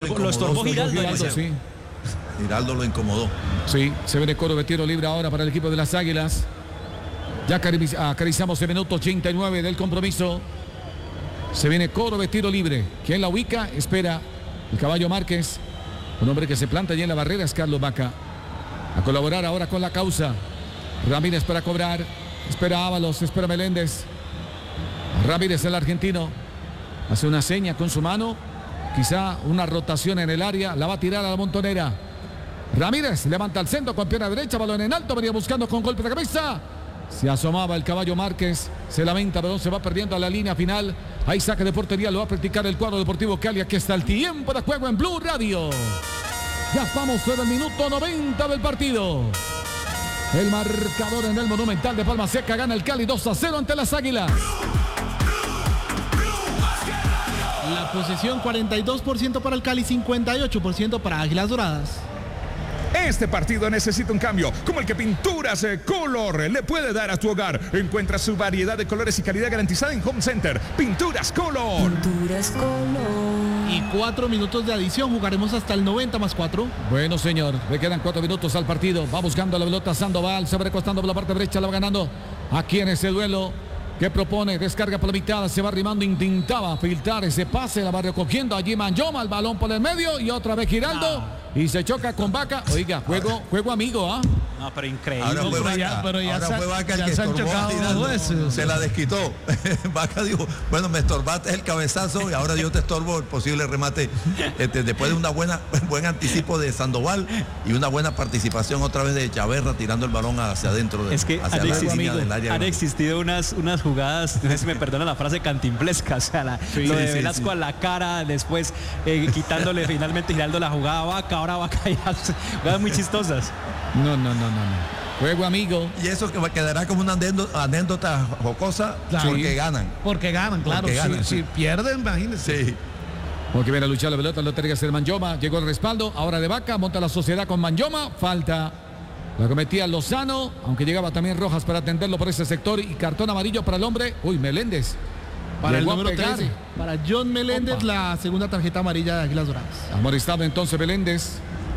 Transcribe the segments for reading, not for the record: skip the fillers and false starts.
lo estorbó Giraldo, sí. Giraldo lo incomodó. Sí, se viene coro de tiro libre ahora para el equipo de las Águilas. Ya acariciamos el minuto 89 del compromiso. Se viene coro de tiro libre. ¿Quién la ubica? Espera el Caballo Márquez. Un hombre que se planta allí en la barrera es Carlos Vaca. A colaborar ahora con la causa. Ramírez para cobrar. Espera Ábalos, espera Meléndez. Ramírez, el argentino. Hace una seña con su mano. Quizá una rotación en el área. La va a tirar a la montonera. Ramírez levanta al centro con pierna derecha. Balón en alto. Venía buscando con golpe de cabeza. Se asomaba el Caballo Márquez. Se lamenta, pero se va perdiendo a la línea final. Hay saque de portería. Lo va a practicar el cuadro Deportivo Cali. Aquí está el tiempo de juego en Blue Radio. Ya estamos en el minuto 90 del partido. El marcador en el Monumental de Palma Seca. Gana el Cali 2-0 ante las Águilas. La posesión 42% para el Cali, 58% para Águilas Doradas. Este partido necesita un cambio, como el que Pinturas Color le puede dar a tu hogar. Encuentra su variedad de colores y calidad garantizada en Home Center. Pinturas Color. Pinturas Color. Y 4 minutos de adición, jugaremos hasta el 90 más 4. Bueno, señor, le quedan 4 minutos al partido. Va buscando la pelota Sandoval, se va recostando por la parte derecha, la va ganando. Aquí en ese duelo, que propone, descarga por la mitad, se va arrimando, intentaba filtrar ese pase, la va recogiendo allí Manyoma, el balón por el medio y otra vez Giraldo. Y se choca con Vaca. Oiga, juego amigo, ¿ah? No, pero increíble. Ahora fue Vaca el que estorbó a Giraldo. Se la desquitó. Vaca dijo, bueno, me estorbaste el cabezazo y ahora yo te estorbo el posible remate. Después de buen anticipo de Sandoval y una buena participación otra vez de Chaverra tirando el balón hacia adentro. Es que han existido unas jugadas, no sé si me perdona la frase, cantimplescas. O sea, lo de Velasco a la cara, después quitándole finalmente Giraldo la jugada a Vaca, ahora Vaca ya jugadas muy chistosas. No. Juego amigo. Y eso que quedará como una anécdota jocosa, claro, porque ganan. Porque ganan, claro. Porque ganan, si pierden, imagínense. Sí. Porque viene a luchar la pelota, lo tiene que hacer Manyoma. Llegó el respaldo, ahora de Vaca, monta la sociedad con Manyoma. Falta. La cometía Lozano, aunque llegaba también Rojas para atenderlo por ese sector. Y cartón amarillo para el hombre. Uy, Meléndez. Para el número 13. Para John Meléndez, opa, la segunda tarjeta amarilla de Águilas Doradas. Amonestado entonces Meléndez.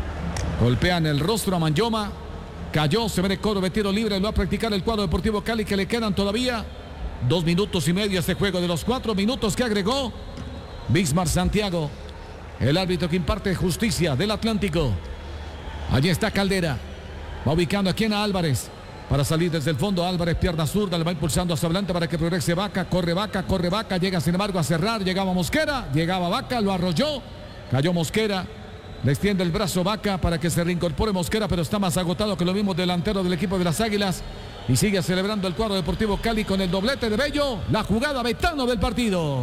Golpean el rostro a Manyoma. Cayó, se ve el coro de tiro libre. Lo va a practicar el cuadro Deportivo Cali, que le quedan todavía 2 minutos y medio a este juego de los 4 minutos que agregó Bismar Santiago, el árbitro que imparte justicia del Atlántico. Allí está Caldera. Va ubicando aquí a Álvarez. Para salir desde el fondo, Álvarez, pierna zurda, le va impulsando hacia adelante para que progrese Vaca. Corre Vaca. Llega sin embargo a cerrar. Llegaba Mosquera. Llegaba Vaca, lo arrolló. Cayó Mosquera. Le extiende el brazo Vaca para que se reincorpore Mosquera, pero está más agotado que lo mismo delantero del equipo de las Águilas. Y sigue celebrando el cuadro Deportivo Cali con el doblete de Bello. La jugada Betano del partido.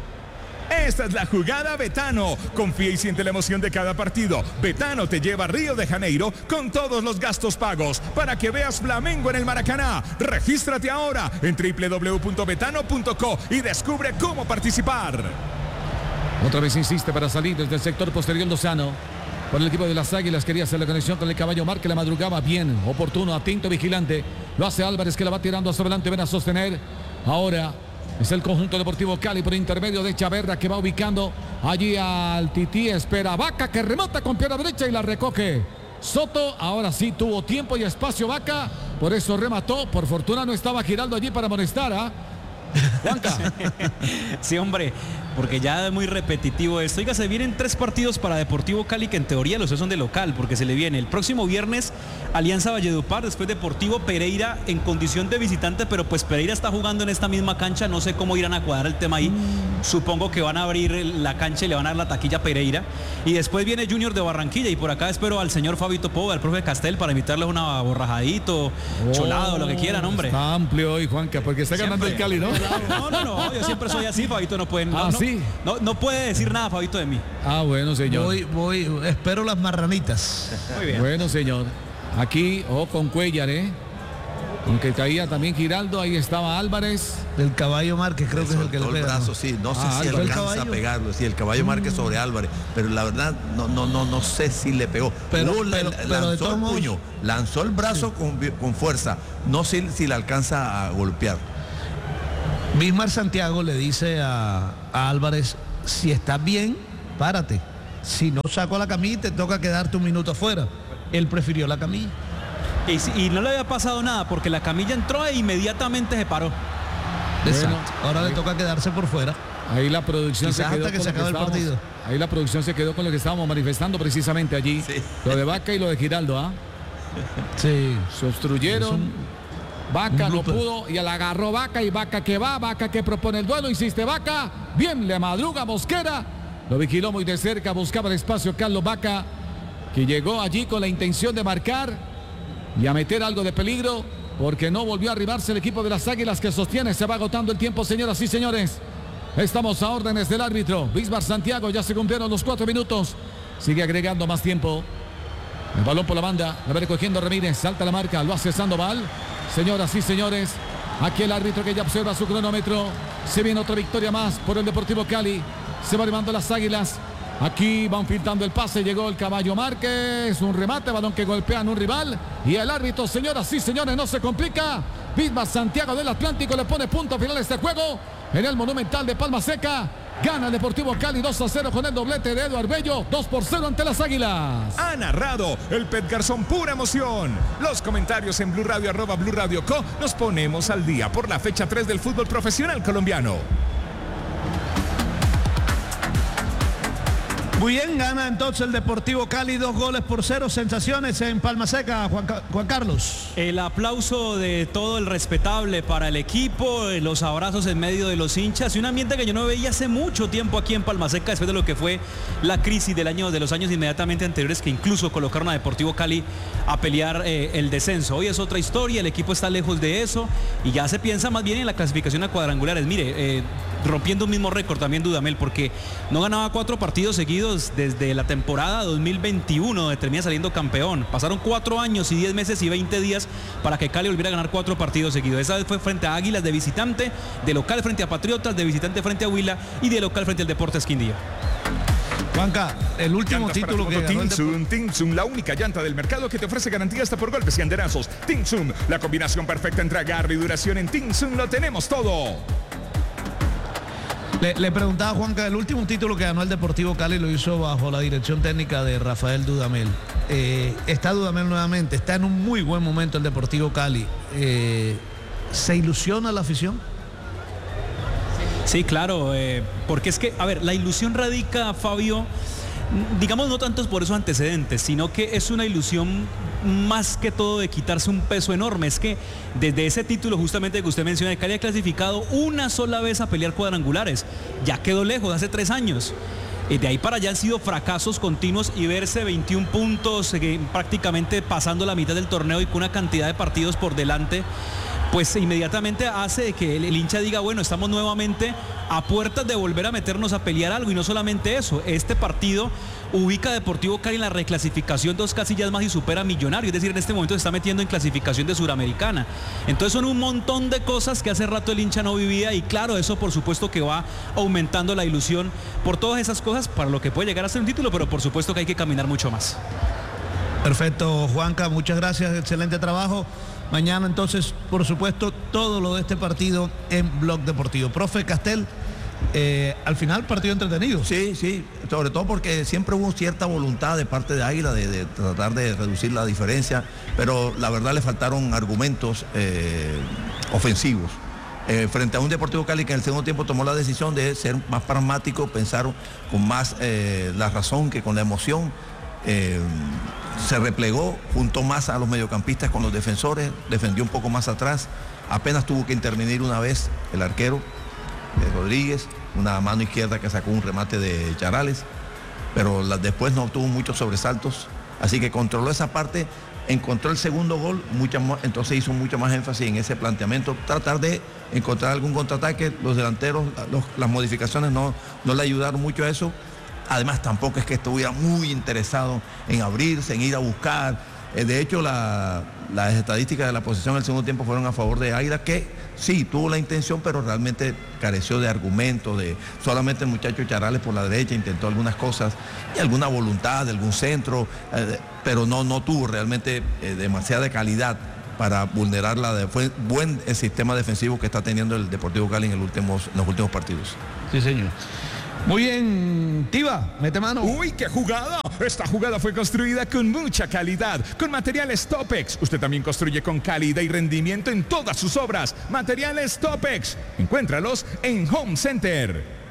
Esta es la jugada Betano. Confía y siente la emoción de cada partido. Betano te lleva a Río de Janeiro con todos los gastos pagos para que veas Flamengo en el Maracaná. Regístrate ahora en www.betano.co y descubre cómo participar. Otra vez insiste para salir desde el sector posterior Lozano. Por el equipo de las Águilas quería hacer la conexión con el Caballo Márquez. La madrugaba bien, oportuno, atento, vigilante. Lo hace Álvarez, que la va tirando hacia adelante. Ven a sostener. Ahora es el conjunto Deportivo Cali por intermedio de Chaverra, que va ubicando allí al Tití. Espera Vaca, que remata con pierna derecha y la recoge Soto. Ahora sí tuvo tiempo y espacio Vaca, por eso remató. Por fortuna no estaba Giraldo allí para amonestar a Juanca. Sí, hombre, porque ya es muy repetitivo esto. Oiga, se vienen 3 partidos para Deportivo Cali, que en teoría los son de local, porque se le viene el próximo viernes Alianza Valledupar, después Deportivo Pereira en condición de visitante, pero pues Pereira está jugando en esta misma cancha. No sé cómo irán a cuadrar el tema ahí. Supongo que van a abrir la cancha y le van a dar la taquilla a Pereira. Y después viene Junior de Barranquilla, y por acá espero al señor Fabito Pova, al profe Castel, para invitarles una borrajadito, cholado, lo que quieran, hombre. Está amplio hoy, Juanca, porque está ganando el Cali, ¿no? No, yo siempre soy así, Fabito, no pueden. ¿sí? No puede decir nada, Fabito, de mí. Bueno, señor. Espero las marranitas. Muy bien. Bueno, señor. Aquí, con Cuellar, aunque caía también Giraldo, ahí estaba Álvarez. El Caballo Márquez, creo que es el que le pega. El brazo, sí, no sé si alcanza a pegarlo. Sí, el Caballo Márquez sobre Álvarez, pero la verdad no sé si le pegó. Pero lanzó el puño, lanzó el brazo con fuerza. No sé si le alcanza a golpear. Bismar Santiago le dice a Álvarez: si estás bien, párate. si no saco la camilla te toca quedarte un minuto afuera. Él prefirió la camilla. Y no le había pasado nada porque la camilla entró e inmediatamente se paró. Exacto. Ahora le toca quedarse por fuera. Ahí la producción quizás se quedó hasta que se acabe el partido. Ahí la producción se quedó con lo que estábamos manifestando precisamente allí. Sí. Lo de Vaca y lo de Giraldo, ¿ah? Sí. Se obstruyeron. Vaca no pudo y la agarró Vaca y Vaca que va, Vaca que propone el duelo, insiste Vaca. Bien, le madruga Mosquera. Lo vigiló muy de cerca, buscaba el espacio Carlos Vaca, que llegó allí con la intención de marcar y a meter algo de peligro, porque no volvió a arribarse el equipo de las Águilas que sostiene. Se va agotando el tiempo, señoras y señores. Estamos a órdenes del árbitro Bismar Santiago, ya se cumplieron los 4 minutos. Sigue agregando más tiempo. El balón por la banda, la va recogiendo Ramírez, salta la marca, lo hace Sandoval. Señoras y señores, aquí el árbitro que ya observa su cronómetro. Se viene otra victoria más por el Deportivo Cali. Se va animando las Águilas. Aquí van filtrando el pase, llegó el Caballo Márquez, un remate, balón que golpean un rival. Y el árbitro, señoras y señores, no se complica. Bismar Santiago del Atlántico le pone punto final a este juego en el Monumental de Palma Seca. Gana el Deportivo Cali 2-0 con el doblete de Eduardo Bello, 2-0 ante las Águilas. Ha narrado el Pet Garzón, pura emoción. Los comentarios en Blue Radio, @Blue Radio Co. Nos ponemos al día por la fecha 3 del fútbol profesional colombiano. Muy bien, gana entonces el Deportivo Cali 2-0. Sensaciones en Palma Seca, Juan Carlos. El aplauso de todo el respetable para el equipo, los abrazos en medio de los hinchas y un ambiente que yo no veía hace mucho tiempo aquí en Palma Seca después de lo que fue la crisis de los años inmediatamente anteriores, que incluso colocaron a Deportivo Cali a pelear el descenso. Hoy es otra historia, el equipo está lejos de eso y ya se piensa más bien en la clasificación a cuadrangulares. Mire, rompiendo un mismo récord también Dudamel, porque no ganaba 4 partidos seguidos desde la temporada 2021, donde termina saliendo campeón. Pasaron 4 años y 10 meses y 20 días para que Cali volviera a ganar 4 partidos seguidos. Esa vez fue frente a Águilas de visitante, de local frente a Patriotas, de visitante frente a Huila y de local frente al Deportes Quindío. Juanca, el último título que ganó Tinsum, la única llanta del mercado que te ofrece garantía hasta por golpes y andenazos. Tinsum, la combinación perfecta entre agarre y duración. En Tinsum lo tenemos todo. Le preguntaba a Juanca, el último título que ganó el Deportivo Cali lo hizo bajo la dirección técnica de Rafael Dudamel. Está Dudamel nuevamente, está en un muy buen momento el Deportivo Cali. ¿Se ilusiona la afición? Sí, claro, porque es que, a ver, la ilusión radica, Fabio, digamos no tanto por esos antecedentes, sino que es una ilusión más que todo de quitarse un peso enorme. Es que desde ese título justamente que usted menciona, Cali ha clasificado una sola vez a pelear cuadrangulares, ya quedó lejos, hace 3 años. De ahí para allá han sido fracasos continuos y verse 21 puntos prácticamente pasando la mitad del torneo y con una cantidad de partidos por delante, pues inmediatamente hace que el hincha diga, bueno, estamos nuevamente a puertas de volver a meternos a pelear algo. Y no solamente eso, este partido ubica a Deportivo Cali en la reclasificación 2 casillas más y supera a Millonario, es decir, en este momento se está metiendo en clasificación de Suramericana. Entonces son un montón de cosas que hace rato el hincha no vivía y claro, eso por supuesto que va aumentando la ilusión por todas esas cosas para lo que puede llegar a ser un título, pero por supuesto que hay que caminar mucho más. Perfecto, Juanca, muchas gracias, excelente trabajo. Mañana entonces, por supuesto, todo lo de este partido en Blog Deportivo. Profe Castel, al final partido entretenido. Sí, sobre todo porque siempre hubo cierta voluntad de parte de Águila de tratar de reducir la diferencia, pero la verdad le faltaron argumentos ofensivos. Frente a un Deportivo Cali que en el segundo tiempo tomó la decisión de ser más pragmático, pensar con más la razón que con la emoción. Se replegó, juntó más a los mediocampistas con los defensores, defendió un poco más atrás, apenas tuvo que intervenir una vez el arquero Rodríguez, una mano izquierda que sacó un remate de Charales, pero después no tuvo muchos sobresaltos, así que controló esa parte, encontró el segundo gol, entonces hizo mucho más énfasis en ese planteamiento, tratar de encontrar algún contraataque. Los delanteros, las modificaciones no le ayudaron mucho a eso. Además, tampoco es que estuviera muy interesado en abrirse, en ir a buscar. De hecho, las estadísticas de la posesión en el segundo tiempo fueron a favor de Águila, que sí, tuvo la intención, pero realmente careció de argumentos. Solamente el muchacho Charales por la derecha intentó algunas cosas y alguna voluntad de algún centro, pero no tuvo realmente demasiada calidad para vulnerarla. Fue buen el sistema defensivo que está teniendo el Deportivo Cali en los últimos partidos. Sí, señor. Muy bien, Tiva, mete mano. ¡Uy, qué jugada! Esta jugada fue construida con mucha calidad, con materiales Topex. Usted también construye con calidad y rendimiento en todas sus obras. Materiales Topex. Encuéntralos en Home Center.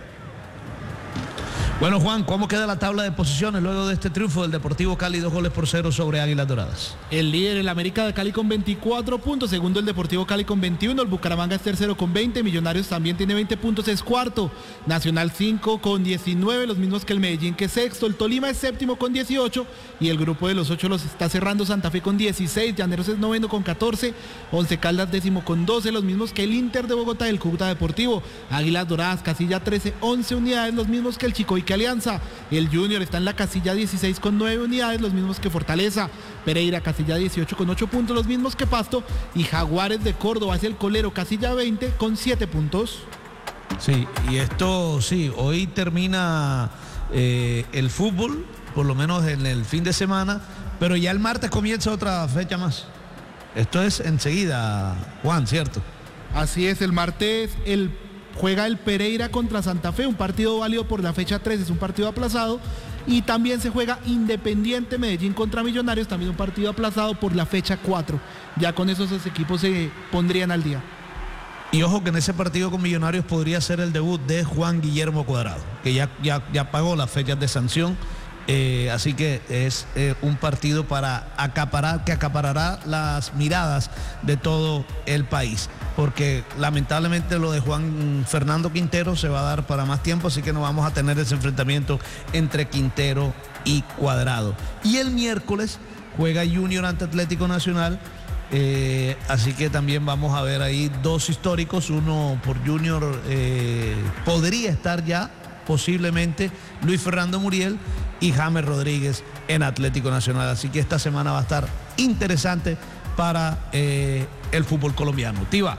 Bueno, Juan, ¿cómo queda la tabla de posiciones luego de este triunfo del Deportivo Cali, 2-0 sobre Águilas Doradas? El líder, el América de Cali con 24 puntos, segundo el Deportivo Cali con 21, el Bucaramanga es tercero con 20, Millonarios también tiene 20 puntos, es cuarto, Nacional 5 con 19, los mismos que el Medellín, que es sexto, el Tolima es séptimo con 18 y el grupo de los 8 los está cerrando Santa Fe con 16, Llaneros es noveno con 14, Once Caldas décimo con 12, los mismos que el Inter de Bogotá y el Cúcuta Deportivo, Águilas Doradas casilla 13, 11 unidades, los mismos que el Chico y que Alianza, el Junior está en la casilla 16 con 9 unidades, los mismos que Fortaleza, Pereira casilla 18 con 8 puntos, los mismos que Pasto y Jaguares de Córdoba es el colero casilla 20 con 7 puntos. Sí, y esto sí, hoy termina el fútbol, por lo menos en el fin de semana, pero ya el martes comienza otra fecha más. Esto es enseguida, Juan, ¿cierto? Así es, el martes juega el Pereira contra Santa Fe, un partido válido por la fecha 3, es un partido aplazado. Y también se juega Independiente Medellín contra Millonarios, también un partido aplazado por la fecha 4. Ya con esos dos equipos se pondrían al día. Y ojo que en ese partido con Millonarios podría ser el debut de Juan Guillermo Cuadrado, que ya pagó las fechas de sanción. Así que es un partido para que acaparará las miradas de todo el país, porque lamentablemente lo de Juan Fernando Quintero se va a dar para más tiempo, así que no vamos a tener ese enfrentamiento entre Quintero y Cuadrado. Y el miércoles juega Junior ante Atlético Nacional, así que también vamos a ver ahí dos históricos, uno por Junior, podría estar ya posiblemente Luis Fernando Muriel y James Rodríguez en Atlético Nacional. Así que esta semana va a estar interesante para el fútbol colombiano. Tiva.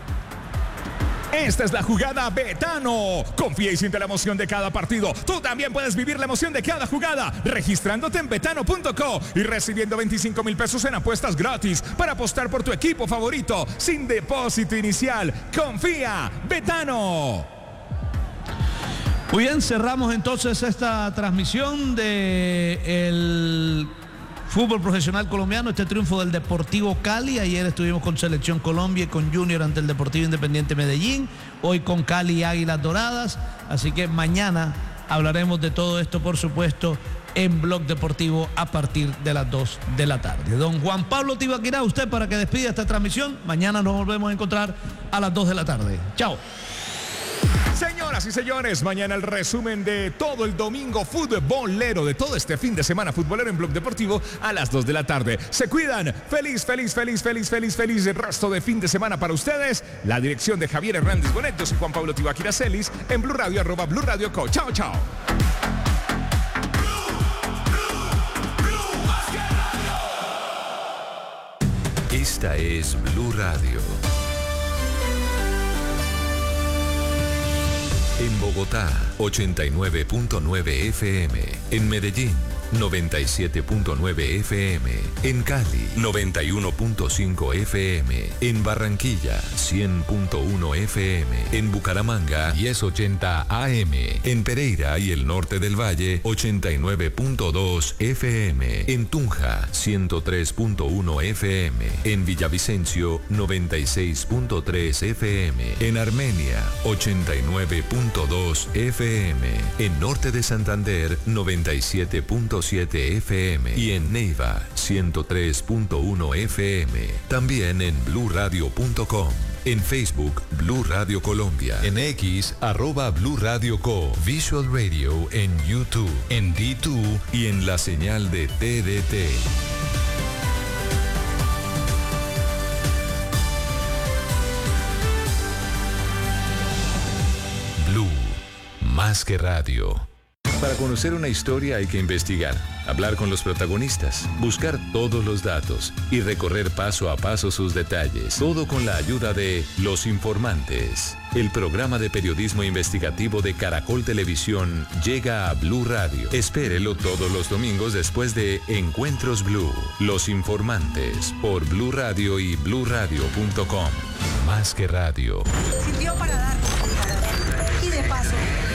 Esta es la jugada Betano. Confía y siente la emoción de cada partido. Tú también puedes vivir la emoción de cada jugada registrándote en betano.co y recibiendo 25,000 pesos en apuestas gratis para apostar por tu equipo favorito sin depósito inicial. Confía, Betano. Muy bien, cerramos entonces esta transmisión del fútbol profesional colombiano, este triunfo del Deportivo Cali. Ayer estuvimos con Selección Colombia y con Junior ante el Deportivo Independiente Medellín, hoy con Cali y Águilas Doradas, así que mañana hablaremos de todo esto, por supuesto, en Blog Deportivo a partir de las 2 de la tarde. Don Juan Pablo Tibaquirá, usted para que despida esta transmisión. Mañana nos volvemos a encontrar a las 2 de la tarde. Chao. Señoras y señores, mañana el resumen de todo el domingo futbolero, de todo este fin de semana futbolero en Blog Deportivo a las 2 de la tarde. Se cuidan. Feliz el resto de fin de semana para ustedes. La dirección de Javier Hernández Bonet, yo soy Juan Pablo Tibaquirá Celis, en Blue Radio, @Blue Radio Co. Chao, chao. Esta es Blue Radio. En Bogotá, 89.9 FM. En Medellín, 97.9 FM. En Cali, 91.5 FM. En Barranquilla, 100.1 FM. En Bucaramanga, 1080 AM. En Pereira y el norte del Valle, 89.2 FM. En Tunja, 103.1 FM. En Villavicencio, 96.3 FM. En Armenia, 89.2 FM. En norte de Santander, 97.7 FM y en Neiva 103.1 FM. También en bluradio.com. En Facebook, Blue Radio Colombia. En X, @Blue Radio Co. Visual Radio en YouTube, en D2 y en la señal de TDT. Blue, más que radio. Para conocer una historia hay que investigar, hablar con los protagonistas, buscar todos los datos y recorrer paso a paso sus detalles. Todo con la ayuda de Los Informantes. El programa de periodismo investigativo de Caracol Televisión llega a Blue Radio. Espérelo todos los domingos después de Encuentros Blue. Los Informantes por Blue Radio y bluradio.com. Más que radio. Sirvió para dar. Y de paso